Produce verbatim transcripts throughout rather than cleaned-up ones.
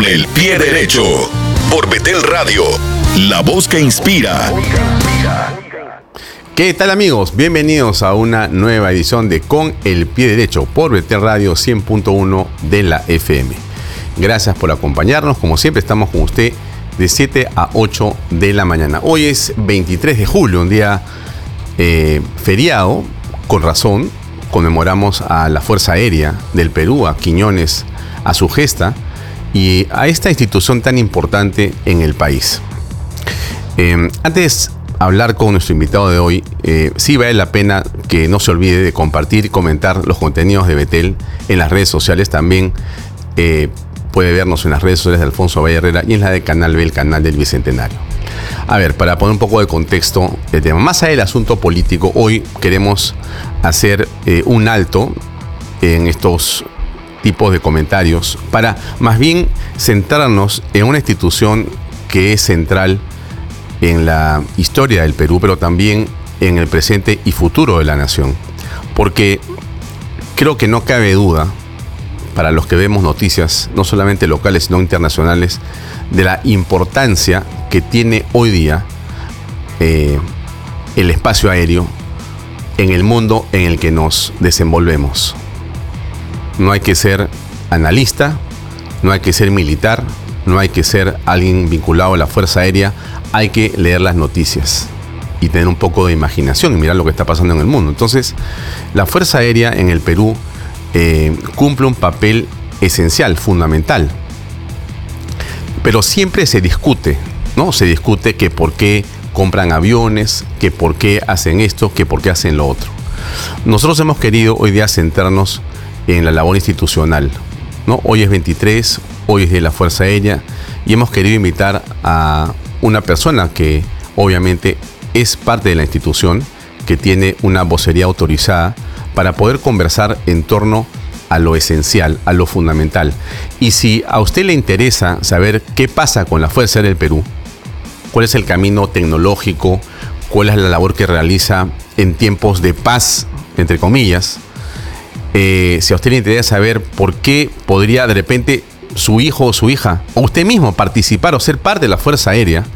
Con el pie derecho, por Betel Radio, la voz que inspira. ¿Qué tal, amigos? Bienvenidos a una nueva edición de Con el pie derecho por Betel Radio cien punto uno de la F M. Gracias por acompañarnos. Como siempre, estamos con usted de siete a ocho de la mañana. Hoy es veintitrés de julio, un día eh, feriado. Con razón, conmemoramos a la Fuerza Aérea del Perú, a Quiñones, a su gesta y a esta institución tan importante en el país. Eh, antes hablar con nuestro invitado de hoy, eh, sí vale la pena que no se olvide de compartir y comentar los contenidos de Betel en las redes sociales. También eh, puede vernos en las redes sociales de Alfonso Valle Herrera y en la de Canal B, el canal del Bicentenario. A ver, para poner un poco de contexto el tema, más allá del asunto político, hoy queremos hacer eh, un alto en estos tipos de comentarios para más bien centrarnos en una institución que es central en la historia del Perú, pero también en el presente y futuro de la nación. Porque creo que no cabe duda, para los que vemos noticias, no solamente locales, sino internacionales, de la importancia que tiene hoy día eh, el espacio aéreo en el mundo en el que nos desenvolvemos. No hay que ser analista, no hay que ser militar, no hay que ser alguien vinculado a la Fuerza Aérea. Hay que leer las noticias y tener un poco de imaginación y mirar lo que está pasando en el mundo. Entonces, la Fuerza Aérea en el Perú eh, cumple un papel esencial, fundamental. Pero siempre se discute, ¿no? Se discute que por qué compran aviones, que por qué hacen esto, que por qué hacen lo otro. Nosotros hemos querido hoy día centrarnos en la labor institucional, ¿no? Hoy es veintitrés, hoy es de la Fuerza Aérea y hemos querido invitar a una persona que obviamente es parte de la institución, que tiene una vocería autorizada para poder conversar en torno a lo esencial, a lo fundamental. Y si a usted le interesa saber qué pasa con la Fuerza Aérea del Perú, cuál es el camino tecnológico, cuál es la labor que realiza en tiempos de paz, entre comillas, eh, si a usted le interesa saber por qué podría de repente su hijo o su hija, o usted mismo participar o ser parte de la Fuerza Aérea,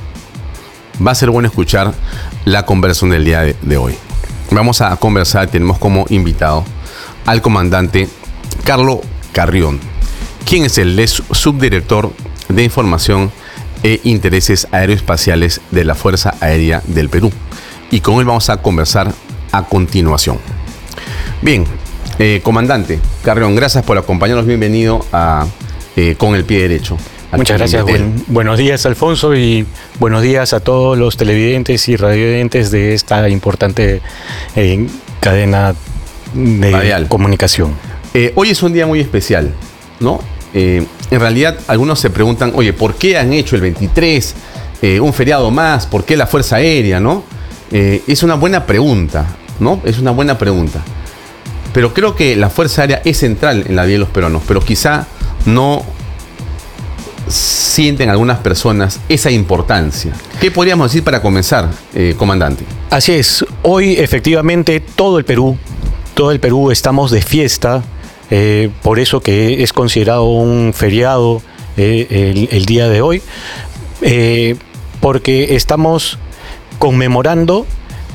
va a ser bueno escuchar la conversación del día de, de hoy. Vamos a conversar, tenemos como invitado al comandante Carlos Carrión, quien es el subdirector de Información e Intereses Aeroespaciales de la Fuerza Aérea del Perú. Y con él vamos a conversar a continuación. Bien, eh, comandante Carrión, gracias por acompañarnos. Bienvenido a eh, Con el pie derecho. Muchas gracias. Buen, buenos días, Alfonso, y buenos días a todos los televidentes y radiovidentes de esta importante eh, cadena de Radial. Comunicación. Eh, hoy es un día muy especial, ¿no? Eh, en realidad, algunos se preguntan, oye, ¿por qué han hecho el veintitrés eh, un feriado más? ¿Por qué la Fuerza Aérea, no? Eh, es una buena pregunta, ¿no? Es una buena pregunta. Pero creo que la Fuerza Aérea es central en la vida de los peruanos, pero quizá no sienten algunas personas esa importancia. ¿Qué podríamos decir para comenzar, eh, comandante? Así es. Hoy, efectivamente, todo el Perú, todo el Perú estamos de fiesta, eh, por eso que es considerado un feriado eh, el, el día de hoy, eh, porque estamos conmemorando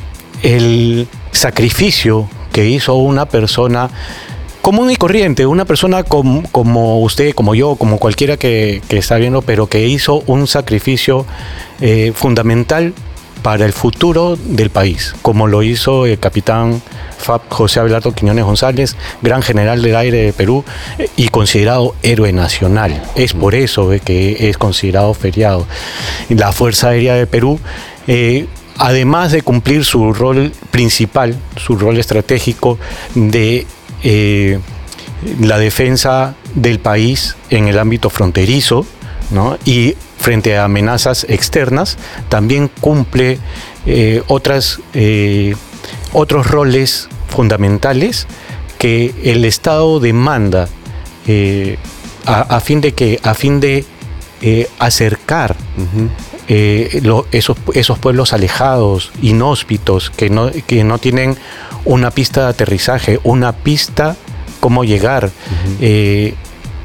el sacrificio que hizo una persona común y corriente, una persona com, como usted, como yo, como cualquiera que, que está viendo, pero que hizo un sacrificio eh, fundamental para el futuro del país, como lo hizo el capitán F A B José Abelardo Quiñones González, gran general del aire de Perú eh, y considerado héroe nacional. Es por eso eh, que es considerado feriado. La Fuerza Aérea de Perú, eh, además de cumplir su rol principal, su rol estratégico de Eh, la defensa del país en el ámbito fronterizo, ¿no? Y frente a amenazas externas, también cumple eh, otras, eh, otros roles fundamentales que el Estado demanda eh, a, a fin de que a fin de eh, acercar uh-huh. eh, lo, esos, esos pueblos alejados, inhóspitos, que no, que no tienen una pista de aterrizaje, una pista cómo llegar, uh-huh. eh,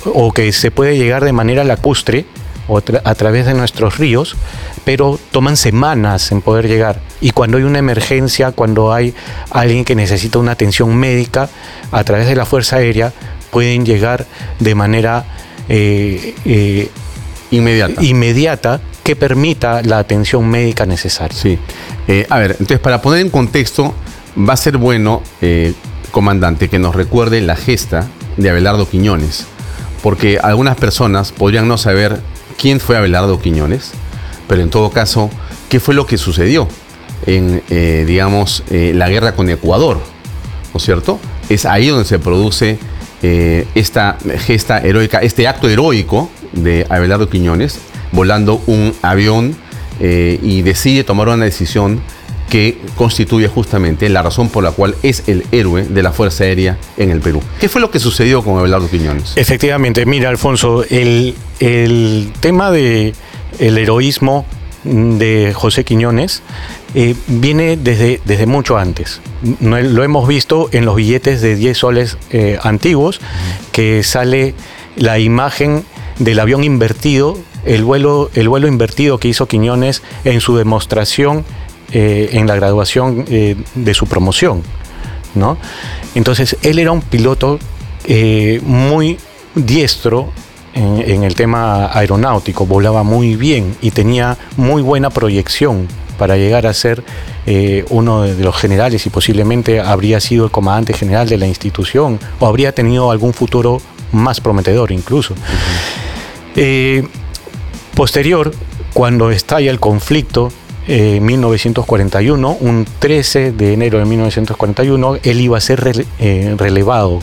o que se puede llegar de manera lacustre o tra- a través de nuestros ríos, pero toman semanas en poder llegar. Y cuando hay una emergencia, cuando hay alguien que necesita una atención médica, a través de la Fuerza Aérea pueden llegar de manera eh, eh, inmediata. inmediata que permita la atención médica necesaria. Sí. Eh, a ver, entonces para poner en contexto, va a ser bueno, eh, comandante, que nos recuerde la gesta de Abelardo Quiñones, porque algunas personas podrían no saber quién fue Abelardo Quiñones, pero en todo caso, ¿qué fue lo que sucedió en, eh, digamos, eh, la guerra con Ecuador? ¿No es cierto? Es ahí donde se produce eh, esta gesta heroica, este acto heroico de Abelardo Quiñones, volando un avión eh, y decide tomar una decisión que constituye justamente la razón por la cual es el héroe de la Fuerza Aérea en el Perú. ¿Qué fue lo que sucedió con Abelardo Quiñones? Efectivamente, mira, Alfonso, el, el tema de el heroísmo de José Quiñones eh, viene desde, desde mucho antes. No, lo hemos visto en los billetes de diez soles eh, antiguos, que sale la imagen del avión invertido, el vuelo, el vuelo invertido que hizo Quiñones en su demostración eh, en la graduación eh, de su promoción, ¿no? Entonces, él era un piloto eh, muy diestro en, en el tema aeronáutico, volaba muy bien y tenía muy buena proyección para llegar a ser eh, uno de los generales, y posiblemente habría sido el comandante general de la institución, o habría tenido algún futuro más prometedor incluso. Uh-huh. Eh, posterior, cuando estalla el conflicto en eh, mil novecientos cuarenta y uno, un trece de enero de mil novecientos cuarenta y uno, él iba a ser rele eh, relevado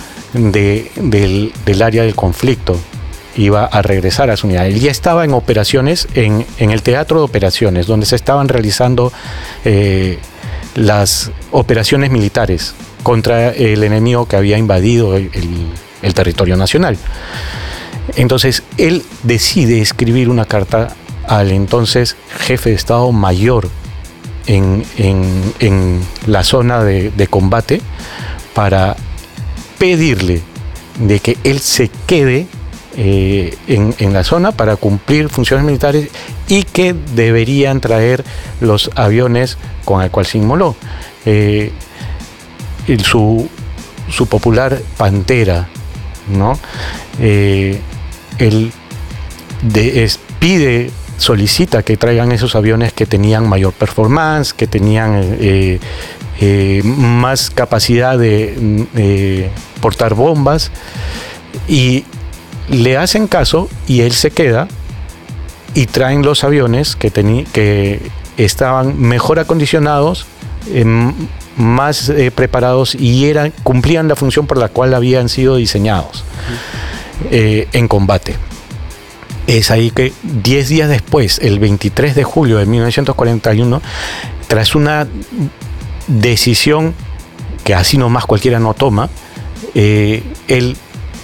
de, del, del área del conflicto, iba a regresar a su unidad. Él ya estaba en operaciones, en, en el teatro de operaciones, donde se estaban realizando eh, las operaciones militares contra el enemigo que había invadido el, el, el territorio nacional. Entonces, él decide escribir una carta al entonces jefe de Estado Mayor en, en, en la zona de, de combate, para pedirle de que él se quede eh, en, en la zona para cumplir funciones militares, y que deberían traer los aviones con el cual se inmoló. Eh, el, su, su popular Pantera, ¿no? Eh, él de, es, pide, solicita que traigan esos aviones que tenían mayor performance, que tenían eh, eh, más capacidad de, de portar bombas, y le hacen caso y él se queda, y traen los aviones que, que estaban mejor acondicionados, eh, más eh, preparados, y eran, cumplían la función por la cual habían sido diseñados eh, en combate. Es ahí que diez días después, el veintitrés de julio de mil novecientos cuarenta y uno, tras una decisión que así nomás cualquiera no toma, eh, él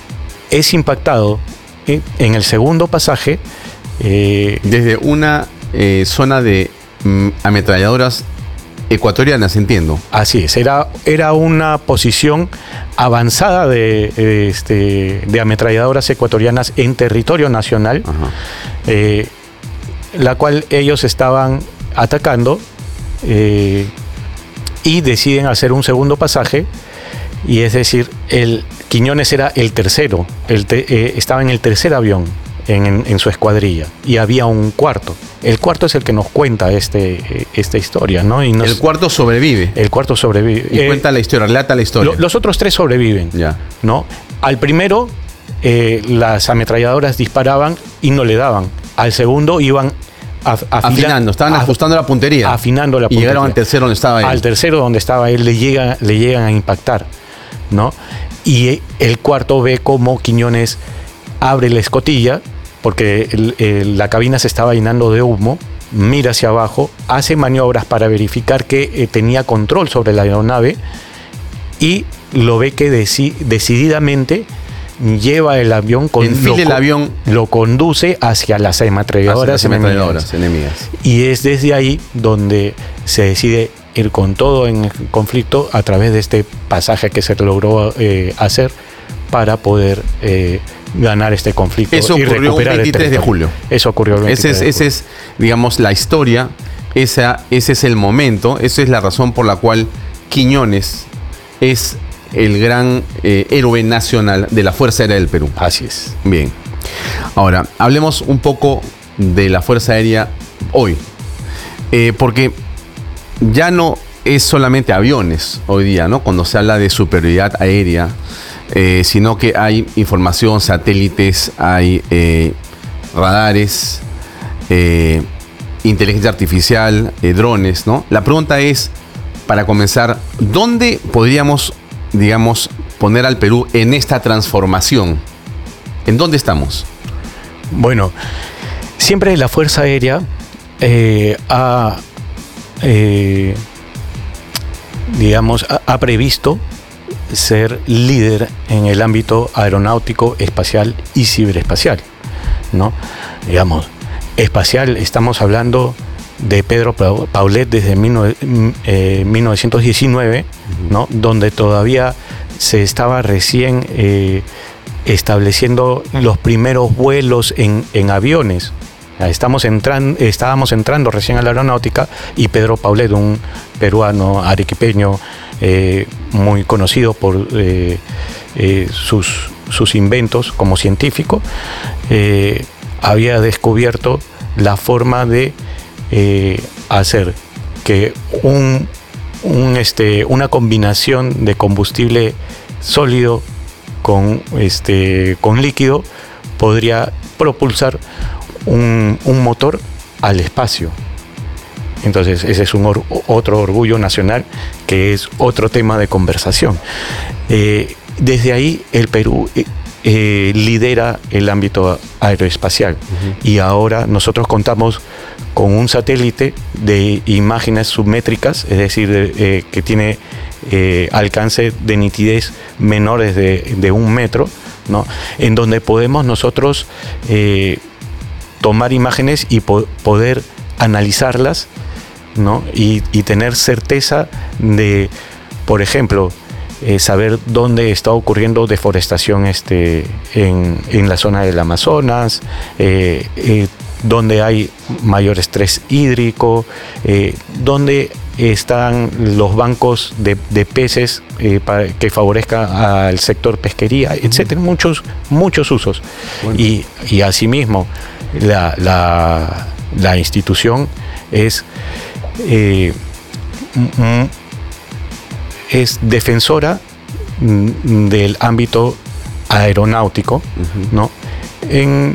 es impactado eh, en el segundo pasaje. Eh, desde una eh, zona de mm, ametralladoras ecuatorianas, entiendo. Así es, era, era una posición avanzada de, de, este, de ametralladoras ecuatorianas en territorio nacional, eh, la cual ellos estaban atacando, eh, y deciden hacer un segundo pasaje, y es decir, el Quiñones era el tercero, el te, eh, estaba en el tercer avión en, en, en su escuadrilla, y había un cuarto. El cuarto es el que nos cuenta este, esta historia, ¿no? Y nos, el cuarto sobrevive. El cuarto sobrevive. Y eh, cuenta la historia, relata la historia. Lo, los otros tres sobreviven, ya, ¿no? Al primero, eh, las ametralladoras disparaban y no le daban. Al segundo iban af, afila, afinando, estaban af, ajustando la puntería. Afinando la puntería. Y llegaron al tercero donde estaba él. Al tercero donde estaba él le, llega, le llegan a impactar, ¿no? Y el cuarto ve cómo Quiñones abre la escotilla, porque el, el, la cabina se estaba llenando de humo, mira hacia abajo, hace maniobras para verificar que eh, tenía control sobre la aeronave, y lo ve que deci decididamente lleva el avión, con, lo, el avión lo conduce hacia las ametralladoras enemigas. enemigas. Y es desde ahí donde se decide ir con todo en el conflicto, a través de este pasaje que se logró eh, hacer, para poder eh, ganar este conflicto. Eso y ocurrió recuperar el veintitrés de julio. Eso ocurrió el veintitrés ese es, ese es, digamos, la historia, esa, ese es el momento, esa es la razón por la cual Quiñones es el gran eh, héroe nacional de la Fuerza Aérea del Perú. Así es. Bien. Ahora, hablemos un poco de la Fuerza Aérea hoy. Eh, porque ya no es solamente aviones hoy día, ¿no? Cuando se habla de superioridad aérea, eh, sino que hay información, satélites, hay eh, radares, eh, inteligencia artificial, eh, drones, ¿no? La pregunta es, para comenzar, ¿dónde podríamos, digamos, poner al Perú en esta transformación? ¿En dónde estamos? Bueno, siempre la Fuerza Aérea eh, ha, eh, digamos, ha, ha previsto ser líder en el ámbito aeronáutico, espacial y ciberespacial, ¿no? Digamos, espacial, estamos hablando de Pedro Paulet desde mil novecientos diecinueve, ¿no? Donde todavía se estaba recién eh, estableciendo los primeros vuelos en, en aviones. Estamos entrando, estábamos entrando recién a la aeronáutica y Pedro Paulet, un peruano arequipeño eh, muy conocido por eh, eh, sus, sus inventos como científico, eh, había descubierto la forma de eh, hacer que un, un, este, una combinación de combustible sólido con, este, con líquido podría propulsar un, un motor al espacio. Entonces ese es un or, otro orgullo nacional, que es otro tema de conversación. Eh, desde ahí el Perú eh, eh, lidera el ámbito aeroespacial. Uh-huh. Y ahora nosotros contamos con un satélite de imágenes submétricas, es decir, de, eh, que tiene eh, alcance de nitidez menores de, de un metro, ¿no? En donde podemos nosotros eh, tomar imágenes y po- poder analizarlas, ¿no? Y, y tener certeza de, por ejemplo, eh, saber dónde está ocurriendo deforestación este, en, en la zona del Amazonas, eh, eh, dónde hay mayor estrés hídrico, eh, dónde están los bancos de, de peces eh, para que favorezca al sector pesquería, etcétera, muchos, muchos usos. Bueno. Y, y asimismo, la, la, la institución es Eh, es defensora del ámbito aeronáutico, uh-huh. ¿no? En,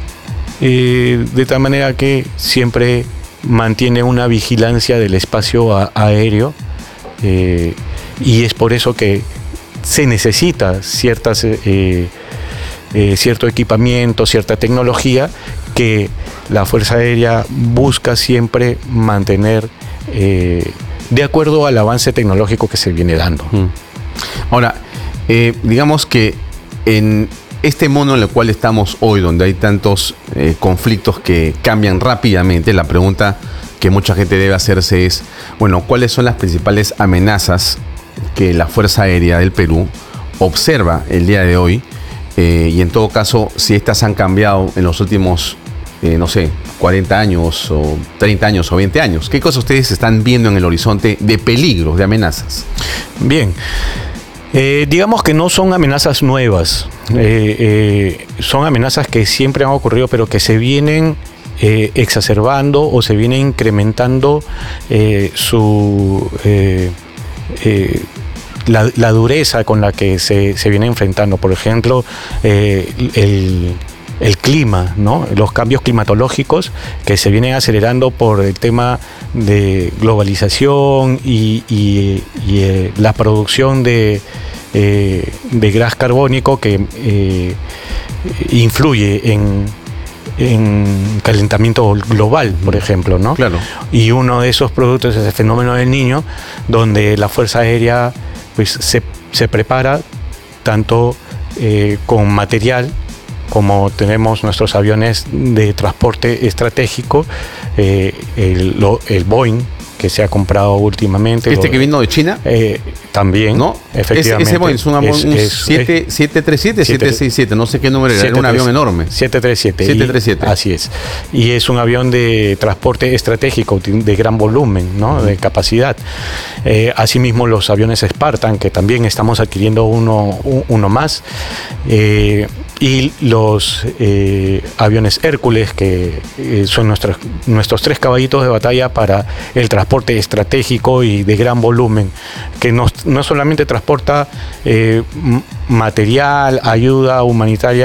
eh, de tal manera que siempre mantiene una vigilancia del espacio a, aéreo eh, y es por eso que se necesita ciertas, eh, eh, cierto equipamiento, cierta tecnología que la Fuerza Aérea busca siempre mantener eh, de acuerdo al avance tecnológico que se viene dando. Ahora, eh, digamos que en este mundo en el cual estamos hoy, donde hay tantos eh, conflictos que cambian rápidamente, la pregunta que mucha gente debe hacerse es, bueno, ¿cuáles son las principales amenazas que la Fuerza Aérea del Perú observa el día de hoy? Eh, y en todo caso, si estas han cambiado en los últimos, eh, no sé, cuarenta años o treinta años o veinte años. ¿Qué cosas ustedes están viendo en el horizonte de peligros, de amenazas? Bien, eh, digamos que no son amenazas nuevas, eh, eh, son amenazas que siempre han ocurrido, pero que se vienen eh, exacerbando o se viene incrementando eh, su... Eh, eh, La, la dureza con la que se, se viene enfrentando. Por ejemplo, eh, el, el clima, ¿no? Los cambios climatológicos que se vienen acelerando por el tema de globalización y, y, y eh, la producción de, eh, de gas carbónico que eh, influye en, en calentamiento global, por ejemplo, ¿no? Claro. Y uno de esos productos es el fenómeno del Niño, donde la Fuerza Aérea pues se, se prepara tanto eh, con material, como tenemos nuestros aviones de transporte estratégico, eh, el, lo, el Boeing que se ha comprado últimamente. ¿Este lo, que vino de China? Eh, También, ¿no? efectivamente. Ese, ese Boeing es un, Es- un es- siete, siete tres siete, siete seis siete, no sé qué número era, era un avión enorme. siete treinta y siete. siete treinta y siete. Y- Así es. Y es un avión de transporte estratégico de gran volumen, ¿no? De capacidad. Eh, asimismo, los aviones Spartan, que también estamos adquiriendo uno, u- uno más. Eh, y los eh, aviones Hércules, que eh, son nuestros, nuestros tres caballitos de batalla para el transporte estratégico y de gran volumen, que no, no solamente transporta eh, m- material, ayuda humanitaria,